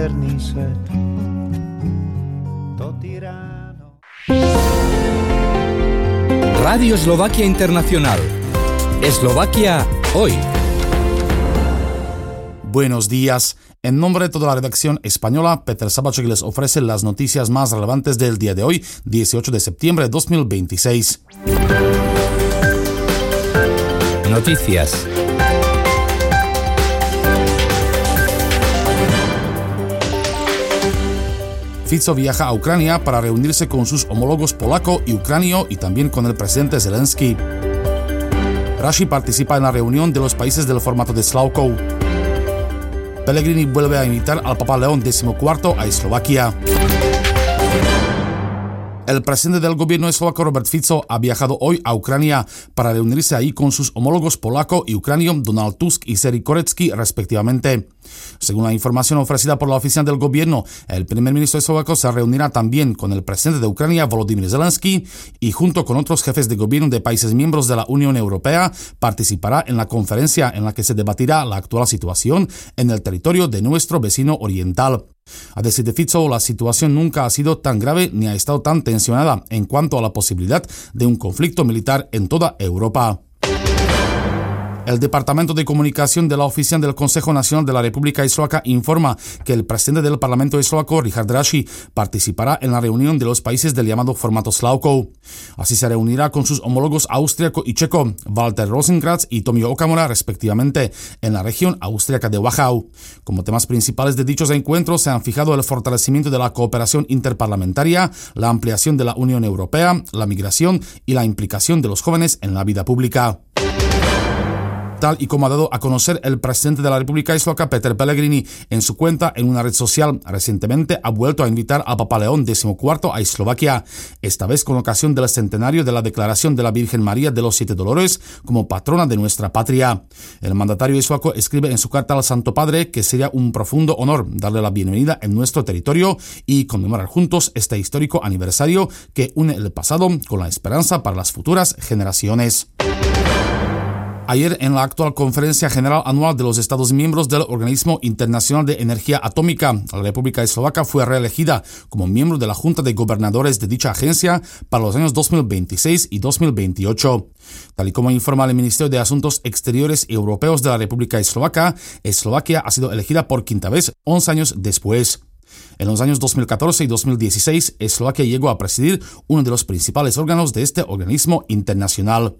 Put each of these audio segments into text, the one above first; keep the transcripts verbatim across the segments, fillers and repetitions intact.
Radio Eslovaquia Internacional. Eslovaquia hoy. Buenos días. En nombre de toda la redacción española, Peter Sabacek les ofrece las noticias más relevantes del día de hoy, dieciocho de septiembre de dos mil veintiséis. Noticias. Fico viaja a Ucrania para reunirse con sus homólogos polaco y ucranio y también con el presidente Zelensky. Raši participa en la reunión de los países del formato de Slavkov. Pellegrini vuelve a invitar al Papa León decimocuarto a Eslovaquia. El presidente del gobierno eslovaco Robert Fico ha viajado hoy a Ucrania para reunirse ahí con sus homólogos polaco y ucranio Donald Tusk y Serhii Koretzky respectivamente. Según la información ofrecida por la oficina del gobierno, el primer ministro eslovaco se reunirá también con el presidente de Ucrania Volodymyr Zelensky y junto con otros jefes de gobierno de países miembros de la Unión Europea participará en la conferencia en la que se debatirá la actual situación en el territorio de nuestro vecino oriental. A decir de Fico, la situación nunca ha sido tan grave ni ha estado tan tensionada en cuanto a la posibilidad de un conflicto militar en toda Europa. El Departamento de Comunicación de la Oficina del Consejo Nacional de la República Eslovaca informa que el presidente del Parlamento eslovaco, Richard Raši, participará en la reunión de los países del llamado formato Slavkov. Así se reunirá con sus homólogos austriaco y checo, Walter Rosenkranz y Tomio Okamura, respectivamente, en la región austríaca de Wachau. Como temas principales de dichos encuentros se han fijado el fortalecimiento de la cooperación interparlamentaria, la ampliación de la Unión Europea, la migración y la implicación de los jóvenes en la vida pública. Tal y como ha dado a conocer el presidente de la República Eslovaca, Peter Pellegrini, en su cuenta en una red social, recientemente ha vuelto a invitar al Papa León decimocuarto a Eslovaquia, esta vez con ocasión del centenario de la declaración de la Virgen María de los Siete Dolores como patrona de nuestra patria. El mandatario eslovaco escribe en su carta al Santo Padre que sería un profundo honor darle la bienvenida en nuestro territorio y conmemorar juntos este histórico aniversario que une el pasado con la esperanza para las futuras generaciones. Ayer, en la actual Conferencia General Anual de los Estados miembros del Organismo Internacional de Energía Atómica, la República Eslovaca fue reelegida como miembro de la Junta de Gobernadores de dicha agencia para los años dos mil veintiséis y dos mil veintiocho. Tal y como informa el Ministerio de Asuntos Exteriores y Europeos de la República Eslovaca, Eslovaquia ha sido elegida por quinta vez once años después. En los años dos mil catorce y dos mil dieciséis, Eslovaquia llegó a presidir uno de los principales órganos de este organismo internacional.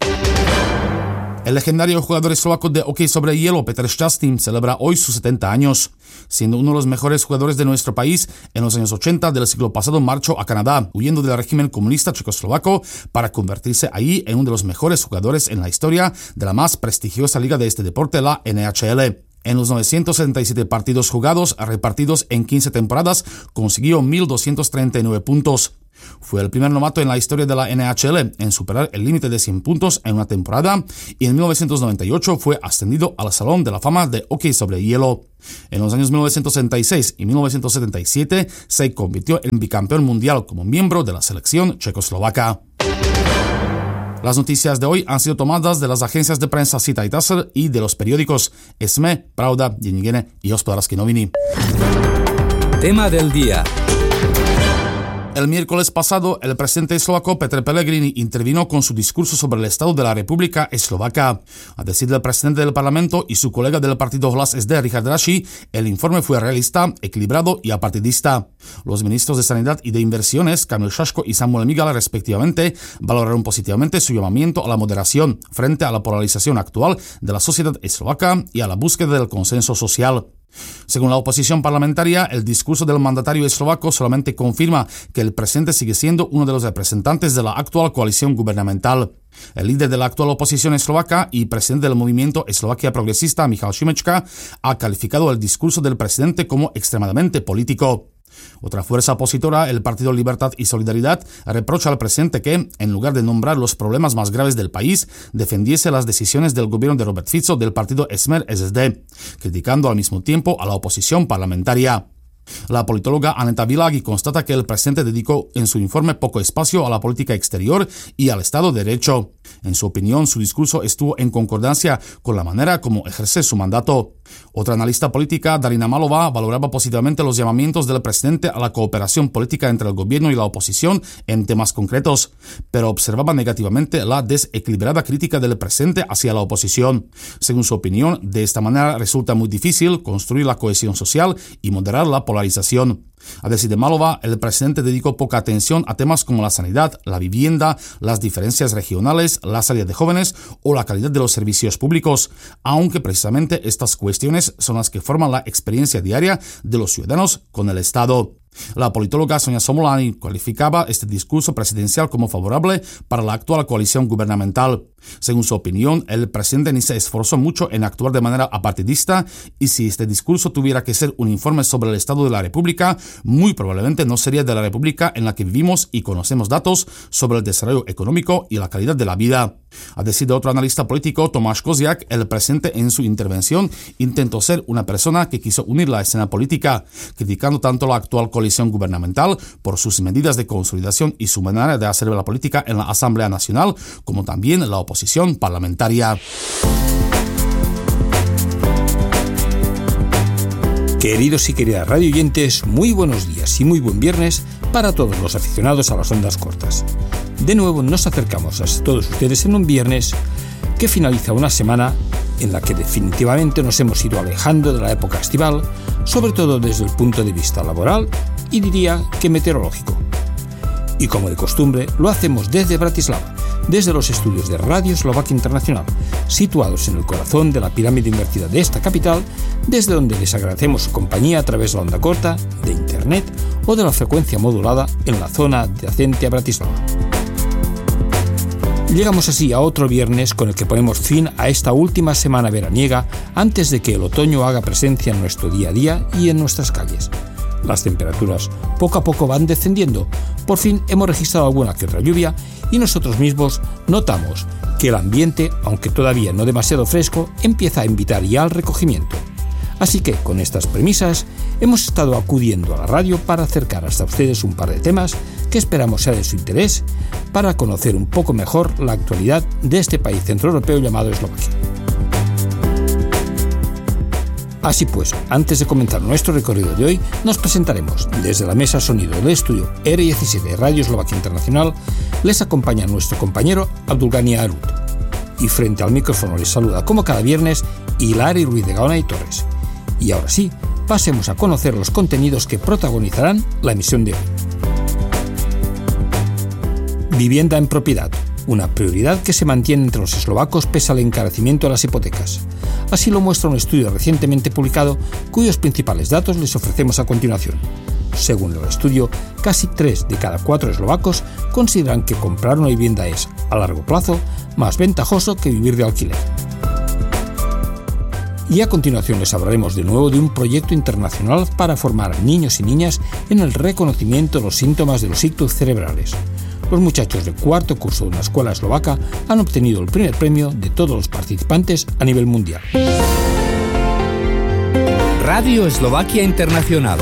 El legendario jugador eslovaco de hockey sobre hielo, Petr Šťastný, celebra hoy sus setenta años. Siendo uno de los mejores jugadores de nuestro país, en los años ochenta del siglo pasado marchó a Canadá, huyendo del régimen comunista checoslovaco, para convertirse allí en uno de los mejores jugadores en la historia de la más prestigiosa liga de este deporte, la N H L. En los novecientos setenta y siete partidos jugados, repartidos en quince temporadas, consiguió mil doscientos treinta y nueve puntos. Fue el primer novato en la historia de la N H L en superar el límite de cien puntos en una temporada y en mil novecientos noventa y ocho fue ascendido al Salón de la Fama de Hockey sobre Hielo. En los años mil novecientos sesenta y seis y mil novecientos setenta y siete se convirtió en bicampeón mundial como miembro de la selección checoslovaca. Las noticias de hoy han sido tomadas de las agencias de prensa Cita y Taser y de los periódicos SME, Pravda, Denní Gene y Hospodářské noviny. Tema del día. El miércoles pasado, el presidente eslovaco Peter Pellegrini intervino con su discurso sobre el estado de la República Eslovaca. A decir del presidente del Parlamento y su colega del partido Hlas S D, Richard Raši, el informe fue realista, equilibrado y apartidista. Los ministros de Sanidad y de Inversiones, Kamil Šaško y Samuel Migal, respectivamente, valoraron positivamente su llamamiento a la moderación frente a la polarización actual de la sociedad eslovaca y a la búsqueda del consenso social. Según la oposición parlamentaria, el discurso del mandatario eslovaco solamente confirma que el presidente sigue siendo uno de los representantes de la actual coalición gubernamental. El líder de la actual oposición eslovaca y presidente del movimiento Eslovaquia Progresista, Michal Šimečka, ha calificado el discurso del presidente como extremadamente político. Otra fuerza opositora, el Partido Libertad y Solidaridad, reprocha al presidente que, en lugar de nombrar los problemas más graves del país, defendiese las decisiones del gobierno de Robert Fico del partido Smer S S D, criticando al mismo tiempo a la oposición parlamentaria. La politóloga Aneta Világi constata que el presidente dedicó en su informe poco espacio a la política exterior y al Estado de Derecho. En su opinión, su discurso estuvo en concordancia con la manera como ejerce su mandato. Otra analista política, Darina Malova, valoraba positivamente los llamamientos del presidente a la cooperación política entre el gobierno y la oposición en temas concretos, pero observaba negativamente la desequilibrada crítica del presidente hacia la oposición. Según su opinión, de esta manera resulta muy difícil construir la cohesión social y moderar la polarización. A decir de Malova, el presidente dedicó poca atención a temas como la sanidad, la vivienda, las diferencias regionales, la salida de jóvenes o la calidad de los servicios públicos, aunque precisamente estas cuestiones son las que forman la experiencia diaria de los ciudadanos con el Estado. La politóloga Sonia Somolani calificaba este discurso presidencial como favorable para la actual coalición gubernamental. Según su opinión, el presidente ni se esforzó mucho en actuar de manera apartidista y si este discurso tuviera que ser un informe sobre el estado de la República, muy probablemente no sería de la República en la que vivimos y conocemos datos sobre el desarrollo económico y la calidad de la vida. A decir de otro analista político, Tomáš Koziak, el presidente en su intervención intentó ser una persona que quiso unir la escena política, criticando tanto la actual coalición gubernamental por sus medidas de consolidación y su manera de hacer la política en la Asamblea Nacional, como también la oposición parlamentaria. Queridos y queridas radioyentes, muy buenos días y muy buen viernes para todos los aficionados a las ondas cortas. De nuevo nos acercamos a todos ustedes en un viernes que finaliza una semana en la que definitivamente nos hemos ido alejando de la época estival, sobre todo desde el punto de vista laboral y diría que meteorológico. Y como de costumbre, lo hacemos desde Bratislava, desde los estudios de Radio Eslovaquia Internacional, situados en el corazón de la pirámide invertida de esta capital, desde donde les agradecemos su compañía a través de la onda corta, de internet o de la frecuencia modulada en la zona adyacente a Bratislava. Llegamos así a otro viernes con el que ponemos fin a esta última semana veraniega antes de que el otoño haga presencia en nuestro día a día y en nuestras calles. Las temperaturas poco a poco van descendiendo. Por fin hemos registrado alguna que otra lluvia y nosotros mismos notamos que el ambiente, aunque todavía no demasiado fresco, empieza a invitar ya al recogimiento. Así que, con estas premisas, hemos estado acudiendo a la radio para acercar hasta ustedes un par de temas que esperamos sea de su interés para conocer un poco mejor la actualidad de este país centroeuropeo llamado Eslovaquia. Así pues, antes de comenzar nuestro recorrido de hoy, nos presentaremos. Desde la mesa sonido del estudio R diecisiete de Radio Eslovaquia Internacional, les acompaña nuestro compañero Abdulgani Arut. Y frente al micrófono les saluda como cada viernes Hilari Ruiz de Gaona y Torres. Y ahora sí, pasemos a conocer los contenidos que protagonizarán la emisión de hoy. Vivienda en propiedad, una prioridad que se mantiene entre los eslovacos pese al encarecimiento de las hipotecas. Así lo muestra un estudio recientemente publicado cuyos principales datos les ofrecemos a continuación. Según el estudio, casi tres de cada cuatro eslovacos consideran que comprar una vivienda es, a largo plazo, más ventajoso que vivir de alquiler. Y a continuación les hablaremos de nuevo de un proyecto internacional para formar a niños y niñas en el reconocimiento de los síntomas de los ictus cerebrales. Los muchachos de cuarto curso de una escuela eslovaca han obtenido el primer premio de todos los participantes a nivel mundial. Radio Eslovaquia Internacional.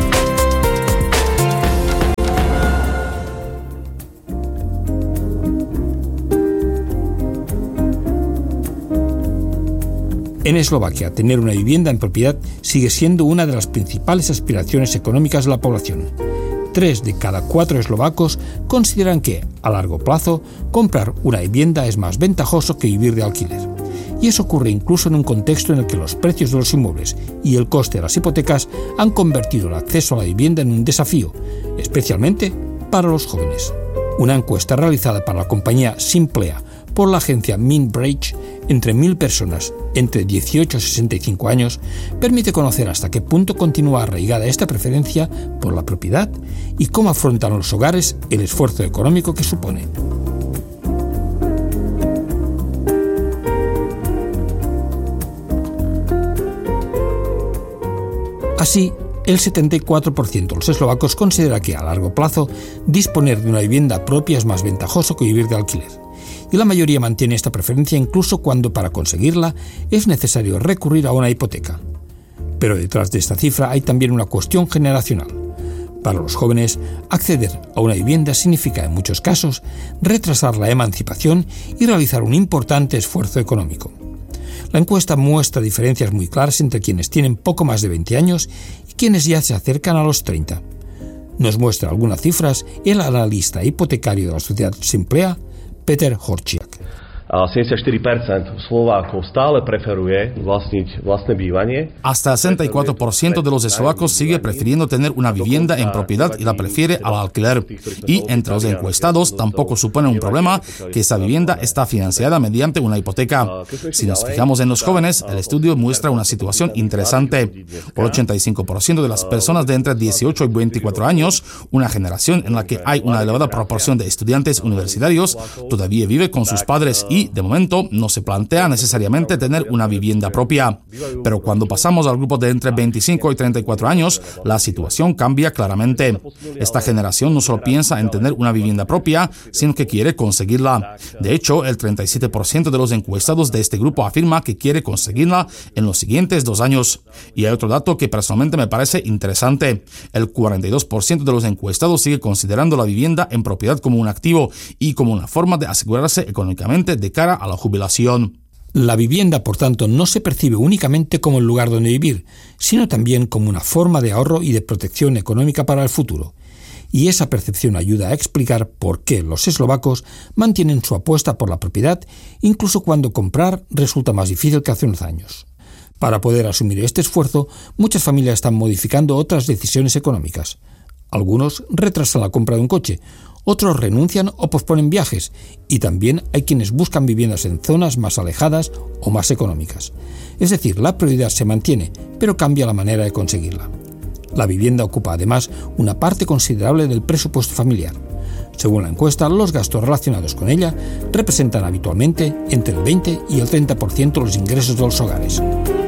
En Eslovaquia, tener una vivienda en propiedad sigue siendo una de las principales aspiraciones económicas de la población. Tres de cada cuatro eslovacos consideran que, a largo plazo, comprar una vivienda es más ventajoso que vivir de alquiler. Y eso ocurre incluso en un contexto en el que los precios de los inmuebles y el coste de las hipotecas han convertido el acceso a la vivienda en un desafío, especialmente para los jóvenes. Una encuesta realizada para la compañía Simplea por la agencia Minbridge entre mil personas entre dieciocho y sesenta y cinco años permite conocer hasta qué punto continúa arraigada esta preferencia por la propiedad y cómo afrontan los hogares el esfuerzo económico que supone. Así, el setenta y cuatro por ciento de los eslovacos considera que a largo plazo disponer de una vivienda propia es más ventajoso que vivir de alquiler. Y la mayoría mantiene esta preferencia incluso cuando para conseguirla es necesario recurrir a una hipoteca. Pero detrás de esta cifra hay también una cuestión generacional. Para los jóvenes, acceder a una vivienda significa en muchos casos retrasar la emancipación y realizar un importante esfuerzo económico. La encuesta muestra diferencias muy claras entre quienes tienen poco más de veinte años y quienes ya se acercan a los treinta. Nos muestra algunas cifras el analista hipotecario de la sociedad Simplea, Peter Horčiak. sedemdesiatštyri percent Slovákov stále preferuje vlastniť vlastné bývanie. Hasta sesenta y cuatro por ciento de los eslovacos sigue prefiriendo tener una vivienda en propiedad y la prefiere al alquiler. Y entre los encuestados tampoco supone un problema que esa vivienda está financiada mediante una hipoteca. Si nos fijamos en los jóvenes, el estudio muestra una situación interesante. El ochenta y cinco por ciento de las personas de entre dieciocho y veinticuatro años, una generación en la que hay una elevada proporción de estudiantes universitarios, todavía vive con sus padres y, de momento, no se plantea necesariamente tener una vivienda propia. Pero cuando pasamos al grupo de entre veinticinco y treinta y cuatro años, la situación cambia claramente. Esta generación no solo piensa en tener una vivienda propia, sino que quiere conseguirla. De hecho, el treinta y siete por ciento de los encuestados de este grupo afirma que quiere conseguirla en los siguientes dos años. Y hay otro dato que personalmente me parece interesante. El cuarenta y dos por ciento de los encuestados sigue considerando la vivienda en propiedad como un activo y como una forma de asegurarse económicamente de cara a la jubilación. La vivienda, por tanto, no se percibe únicamente como el lugar donde vivir, sino también como una forma de ahorro y de protección económica para el futuro. Y esa percepción ayuda a explicar por qué los eslovacos mantienen su apuesta por la propiedad, incluso cuando comprar resulta más difícil que hace unos años. Para poder asumir este esfuerzo, muchas familias están modificando otras decisiones económicas. Algunos retrasan la compra de un coche, otros renuncian o posponen viajes, y también hay quienes buscan viviendas en zonas más alejadas o más económicas. Es decir, la prioridad se mantiene, pero cambia la manera de conseguirla. La vivienda ocupa además una parte considerable del presupuesto familiar. Según la encuesta, los gastos relacionados con ella representan habitualmente entre el veinte y el treinta por ciento de los ingresos de los hogares.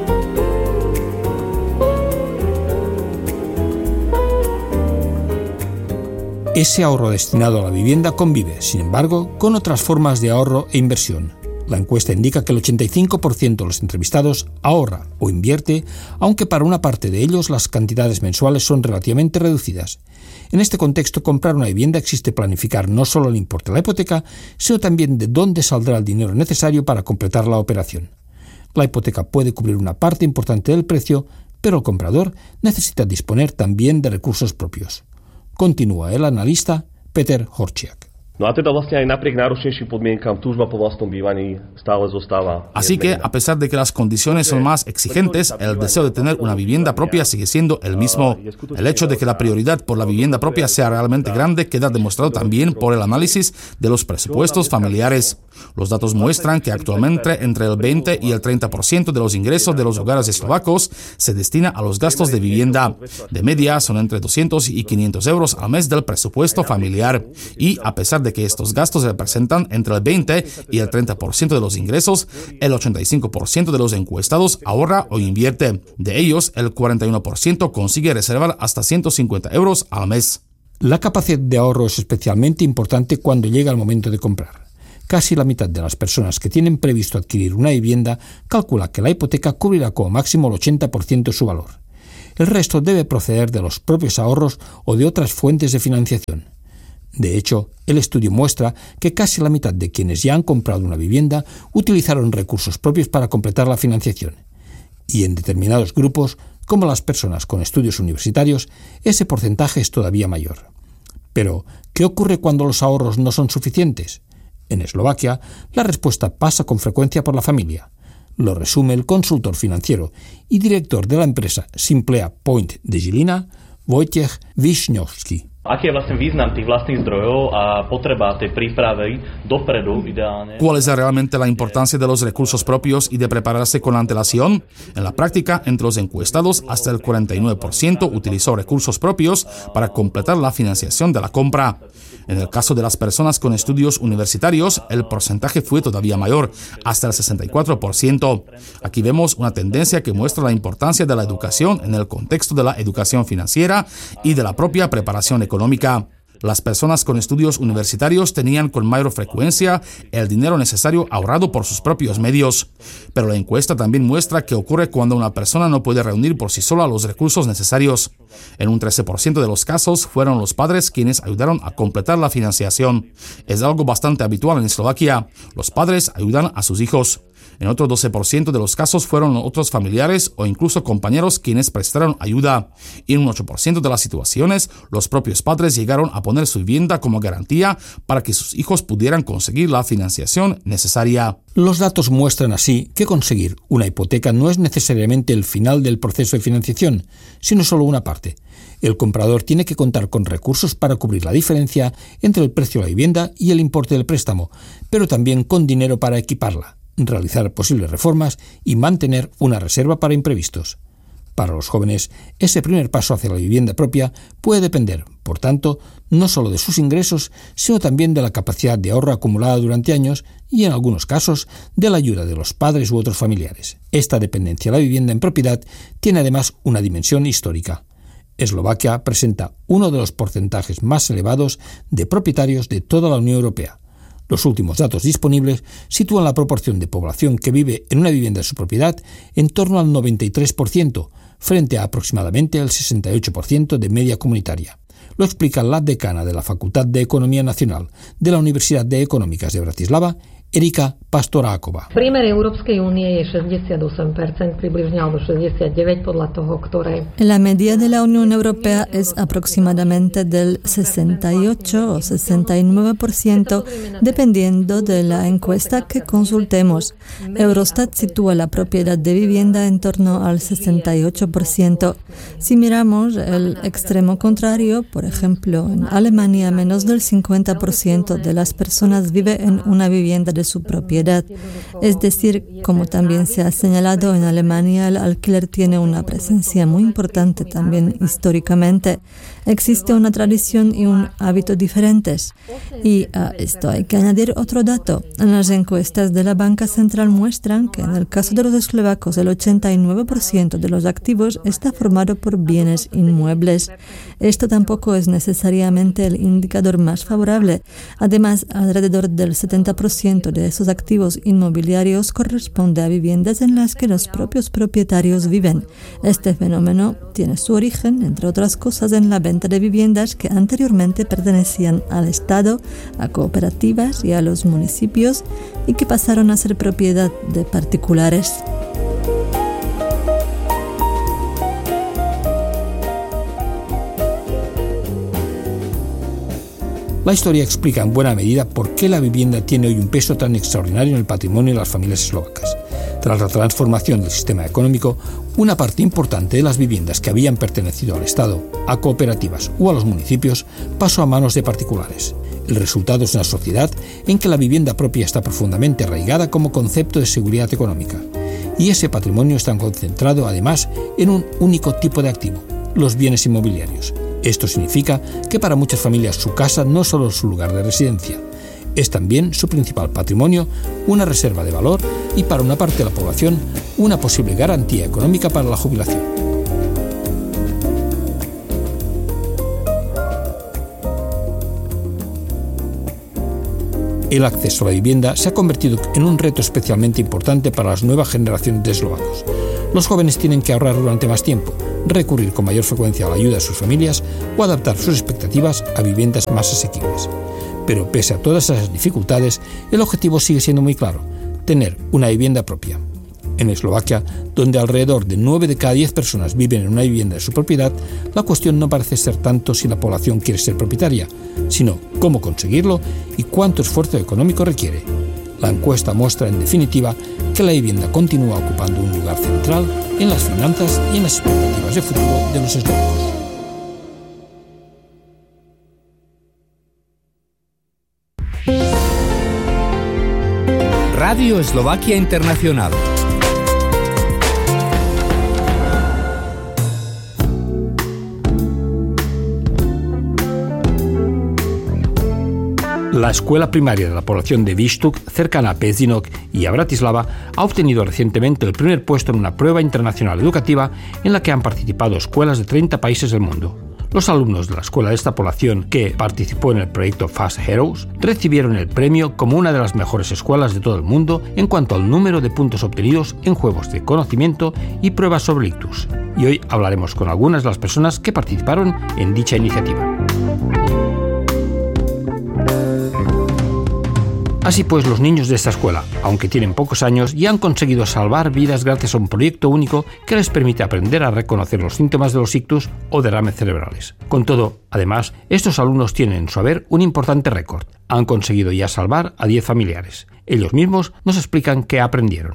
Ese ahorro destinado a la vivienda convive, sin embargo, con otras formas de ahorro e inversión. La encuesta indica que el ochenta y cinco por ciento de los entrevistados ahorra o invierte, aunque para una parte de ellos las cantidades mensuales son relativamente reducidas. En este contexto, comprar una vivienda existe planificar no solo el importe de la hipoteca, sino también de dónde saldrá el dinero necesario para completar la operación. La hipoteca puede cubrir una parte importante del precio, pero el comprador necesita disponer también de recursos propios. Continúa el analista Peter Horčiak. No a teda vlastne aj napriek náročnejším podmienkam túžba po vlastnom bývaní stále zostáva. Así que, a pesar de que las condiciones son más exigentes, el deseo de tener una vivienda propia sigue siendo el mismo. El hecho de que la prioridad por la vivienda propia sea realmente grande queda demostrado también por el análisis de los presupuestos familiares. Los datos muestran que actualmente entre el veinte y el treinta por ciento de los ingresos de los hogares eslovacos se destina a los gastos de vivienda. De media son entre doscientos y quinientos euros al mes del presupuesto familiar. Y a pesar de que estos gastos representan entre el veinte y el treinta por ciento de los ingresos, el ochenta y cinco por ciento de los encuestados ahorra o invierte. De ellos, el cuarenta y uno por ciento consigue reservar hasta ciento cincuenta euros al mes. La capacidad de ahorro es especialmente importante cuando llega el momento de comprar. Casi la mitad de las personas que tienen previsto adquirir una vivienda calcula que la hipoteca cubrirá como máximo el ochenta por ciento de su valor. El resto debe proceder de los propios ahorros o de otras fuentes de financiación. De hecho, el estudio muestra que casi la mitad de quienes ya han comprado una vivienda utilizaron recursos propios para completar la financiación. Y en determinados grupos, como las personas con estudios universitarios, ese porcentaje es todavía mayor. Pero, ¿qué ocurre cuando los ahorros no son suficientes? En Eslovaquia, la respuesta pasa con frecuencia por la familia. Lo resume el consultor financiero y director de la empresa Simplea Point de Žilina, Wojciech Wiśniowski. Aký je vlastne význam tých vlastných zdrojov a potreba tej prípravy dopredu ideálne? ¿Cuál es realmente la importancia de los recursos propios y de prepararse con antelación? En la práctica, entre los encuestados, hasta el cuarenta y nueve por ciento utilizó recursos propios para completar la financiación de la compra. En el caso de las personas con estudios universitarios, el porcentaje fue todavía mayor, hasta el sesenta y cuatro por ciento. Aquí vemos una tendencia que muestra la importancia de la educación en el contexto de la educación financiera y de la propia preparación económica. Las personas con estudios universitarios tenían con mayor frecuencia el dinero necesario ahorrado por sus propios medios. Pero la encuesta también muestra qué ocurre cuando una persona no puede reunir por sí sola los recursos necesarios. En un trece por ciento de los casos fueron los padres quienes ayudaron a completar la financiación. Es algo bastante habitual en Eslovaquia. Los padres ayudan a sus hijos. En otro doce por ciento de los casos fueron otros familiares o incluso compañeros quienes prestaron ayuda. Y en un ocho por ciento de las situaciones, los propios padres llegaron a poner su vivienda como garantía para que sus hijos pudieran conseguir la financiación necesaria. Los datos muestran así que conseguir una hipoteca no es necesariamente el final del proceso de financiación, sino solo una parte. El comprador tiene que contar con recursos para cubrir la diferencia entre el precio de la vivienda y el importe del préstamo, pero también con dinero para equiparla, realizar posibles reformas y mantener una reserva para imprevistos. Para los jóvenes, ese primer paso hacia la vivienda propia puede depender, por tanto, no solo de sus ingresos, sino también de la capacidad de ahorro acumulada durante años y, en algunos casos, de la ayuda de los padres u otros familiares. Esta dependencia a la vivienda en propiedad tiene además una dimensión histórica. Eslovaquia presenta uno de los porcentajes más elevados de propietarios de toda la Unión Europea. Los últimos datos disponibles sitúan la proporción de población que vive en una vivienda de su propiedad en torno al noventa y tres por ciento, frente a aproximadamente el sesenta y ocho por ciento de media comunitaria. Lo explica la decana de la Facultad de Economía Nacional de la Universidad de Económicas de Bratislava, Erika Pastoráková. Priemer Európskej únie je šesťdesiatosem percent približne alebo šesťdesiatdeväť podľa toho, ktoré. La media de la Unión Europea es aproximadamente del sesenta y ocho o sesenta y nueve por ciento dependiendo de la encuesta que consultemos. Eurostat sitúa la propiedad de vivienda en torno al sesenta y ocho por ciento. Si miramos el extremo contrario, por ejemplo, en Alemania menos del cincuenta por ciento de las personas vive en una vivienda de su propiedad. Es decir, como también se ha señalado, en Alemania el alquiler tiene una presencia muy importante también históricamente. Existe una tradición y un hábito diferentes. Y a esto hay que añadir otro dato. Las encuestas de la Banca Central muestran que en el caso de los eslovacos el ochenta y nueve por ciento de los activos está formado por bienes inmuebles. Esto tampoco es necesariamente el indicador más favorable. Además, alrededor del setenta por ciento de esos activos inmobiliarios corresponde a viviendas en las que los propios propietarios viven. Este fenómeno tiene su origen, entre otras cosas, en la venta de viviendas que anteriormente pertenecían al Estado, a cooperativas y a los municipios y que pasaron a ser propiedad de particulares. La historia explica en buena medida por qué la vivienda tiene hoy un peso tan extraordinario en el patrimonio de las familias eslovacas. Tras la transformación del sistema económico, una parte importante de las viviendas que habían pertenecido al Estado, a cooperativas o a los municipios pasó a manos de particulares. El resultado es una sociedad en que la vivienda propia está profundamente arraigada como concepto de seguridad económica. Y ese patrimonio está concentrado además en un único tipo de activo, los bienes inmobiliarios. Esto significa que para muchas familias su casa no es solo su lugar de residencia, es también su principal patrimonio, una reserva de valor y para una parte de la población una posible garantía económica para la jubilación. El acceso a la vivienda se ha convertido en un reto especialmente importante para las nuevas generaciones de eslovacos. Los jóvenes tienen que ahorrar durante más tiempo, recurrir con mayor frecuencia a la ayuda de sus familias o adaptar sus expectativas a viviendas más asequibles. Pero pese a todas esas dificultades, el objetivo sigue siendo muy claro: tener una vivienda propia. En Eslovaquia, donde alrededor de nueve de cada diez personas viven en una vivienda de su propiedad, la cuestión no parece ser tanto si la población quiere ser propietaria, sino cómo conseguirlo y cuánto esfuerzo económico requiere. La encuesta muestra, en definitiva, que la vivienda continúa ocupando un lugar central en las finanzas y en las expectativas de futuro de los eslovacos. Radio Eslovaquia Internacional. La escuela primaria de la población de Výštuk, cercana a Pezinok y a Bratislava, ha obtenido recientemente el primer puesto en una prueba internacional educativa en la que han participado escuelas de treinta países del mundo. los alumnos de la escuela de esta población que participó en el proyecto Fast Heroes recibieron el premio como una de las mejores escuelas de todo el mundo en cuanto al número de puntos obtenidos en juegos de conocimiento y pruebas sobre ictus. Y hoy hablaremos con algunas de las personas que participaron en dicha iniciativa. Así pues, los niños de esta escuela, aunque tienen pocos años, ya han conseguido salvar vidas gracias a un proyecto único que les permite aprender a reconocer los síntomas de los ictus o derrames cerebrales. Con todo, además, estos alumnos tienen en su haber un importante récord. Han conseguido ya salvar a diez familiares. Ellos mismos nos explican qué aprendieron.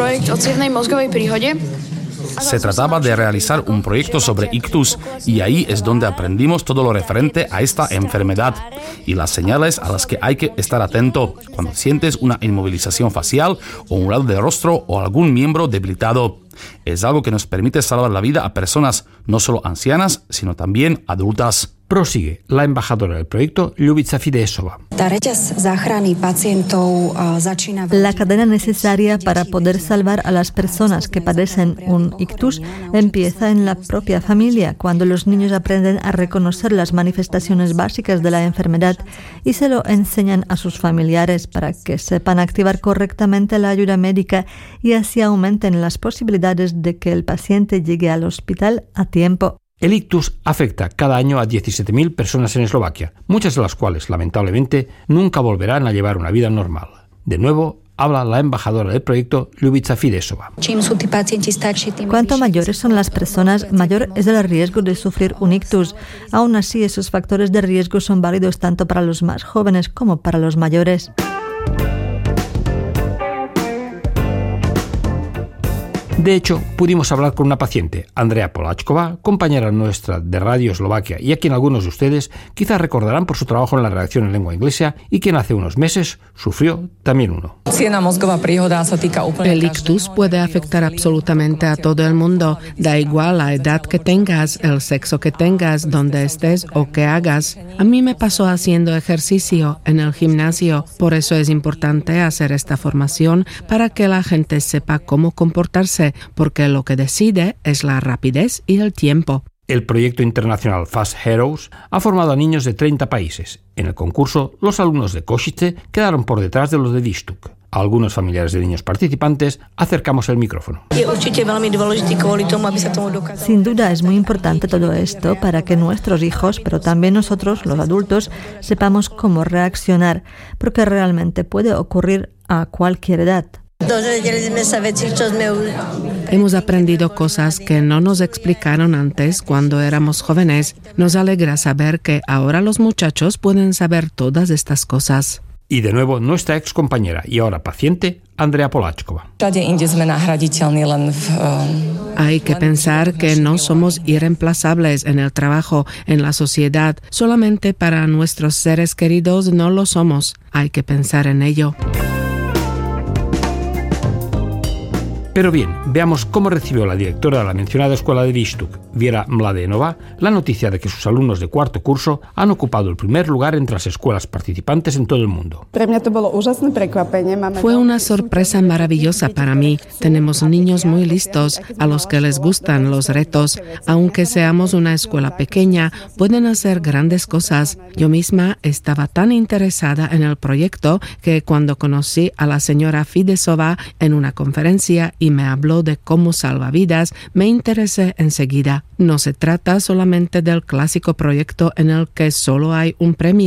Se trataba de realizar un proyecto sobre ictus y ahí es donde aprendimos todo lo referente a esta enfermedad y las señales a las que hay que estar atento cuando sientes una inmovilización facial o un lado del rostro o algún miembro debilitado. Es algo que nos permite salvar la vida a personas no solo ancianas, sino también adultas. Prosigue la embajadora del proyecto, Ljubica Fidesova. La cadena necesaria para poder salvar a las personas que padecen un ictus empieza en la propia familia, cuando los niños aprenden a reconocer las manifestaciones básicas de la enfermedad y se lo enseñan a sus familiares para que sepan activar correctamente la ayuda médica y así aumenten las posibilidades de que el paciente llegue al hospital a tiempo. El ictus afecta cada año a diecisiete mil personas en Eslovaquia, muchas de las cuales, lamentablemente, nunca volverán a llevar una vida normal. De nuevo, habla la embajadora del proyecto, Ljubica Fidesova. Cuanto mayores son las personas, mayor es el riesgo de sufrir un ictus. Aún así, esos factores de riesgo son válidos tanto para los más jóvenes como para los mayores. De hecho, pudimos hablar con una paciente, Andrea Polachková, compañera nuestra de Radio Eslovaquia y a quien algunos de ustedes quizás recordarán por su trabajo en la redacción en lengua inglesa y quien hace unos meses sufrió también uno. El ictus puede afectar absolutamente a todo el mundo, da igual la edad que tengas, el sexo que tengas, dónde estés o qué hagas. A mí me pasó haciendo ejercicio en el gimnasio, por eso es importante hacer esta formación para que la gente sepa cómo comportarse, porque lo que decide es la rapidez y el tiempo. El proyecto internacional Fast Heroes ha formado a niños de treinta países. En el concurso, los alumnos de Košice quedaron por detrás de los de Výštuk. A algunos familiares de niños participantes acercamos el micrófono. Sin duda es muy importante todo esto para que nuestros hijos, pero también nosotros, los adultos, sepamos cómo reaccionar, porque realmente puede ocurrir a cualquier edad. Hemos aprendido cosas que no nos explicaron antes cuando éramos jóvenes. Nos alegra saber que ahora los muchachos pueden saber todas estas cosas. Y de nuevo nuestra ex compañera y ahora paciente, Andrea Polachková. Hay que pensar que no somos irreemplazables en el trabajo, en la sociedad. Solamente para nuestros seres queridos no lo somos. Hay que pensar en ello. Pero bien, veamos cómo recibió la directora de la mencionada escuela de Výštuk, Viera Mladenova, la noticia de que sus alumnos de cuarto curso han ocupado el primer lugar entre las escuelas participantes en todo el mundo. Fue una sorpresa maravillosa para mí. Tenemos niños muy listos, a los que les gustan los retos. Aunque seamos una escuela pequeña, pueden hacer grandes cosas. Yo misma estaba tan interesada en el proyecto que cuando conocí a la señora Fidesova en una conferencia y me habló de cómo salva vidas, me interesé enseguida. No se trata solamente del clásico proyecto en el que solo hay un premio.